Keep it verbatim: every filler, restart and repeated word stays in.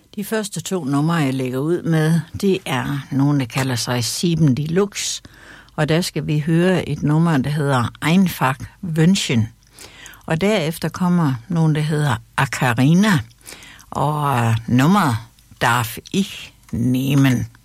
De første to numre, jeg lægger ud med, det er nogen, der kalder sig Sieben Deluxe. Og der skal vi høre et nummer, der hedder Einfach Wünschen. Og derefter kommer nogen, der hedder Akarina. Og nummeret Darf ich nehmen.